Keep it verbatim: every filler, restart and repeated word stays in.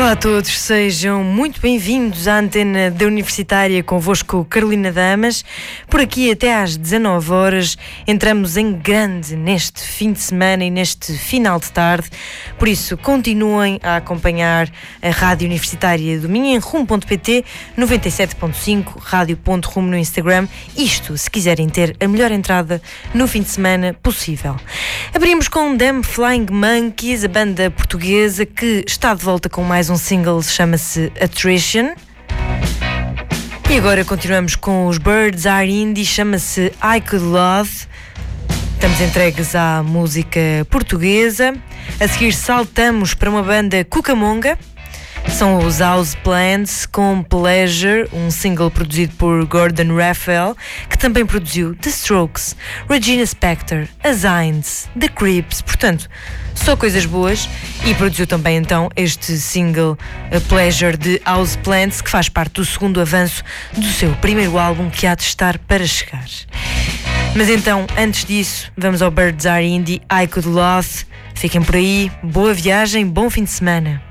Olá a todos, sejam muito bem-vindos à antena da Universitária, convosco Carolina Damas. Por aqui até às dezanove horas entramos em grande neste fim de semana e neste final de tarde. Por isso, continuem a acompanhar a Rádio Universitária do Minho em rumo ponto pt, noventa e sete ponto cinco, rádio ponto rumo no Instagram. Isto, se quiserem ter a melhor entrada no fim de semana possível. Abrimos com Them Flying Monkeys, a banda portuguesa que está de volta com mais um single, chama-se Attrition. E agora continuamos com os Birds Are Indie, chama-se I Could Love. Estamos entregues à música portuguesa. A seguir saltamos para uma banda Cucamonga. São os House Plants com Pleasure, um single produzido por Gordon Raphael, que também produziu The Strokes, Regina Spektor, As Hinds, The Creeps, portanto, só coisas boas. E produziu também então este single Pleasure de House Plants, que faz parte do segundo avanço do seu primeiro álbum, que há de estar para chegar. Mas então, antes disso, vamos ao Birds Are Indie, I Could Love. Fiquem por aí, boa viagem, bom fim de semana.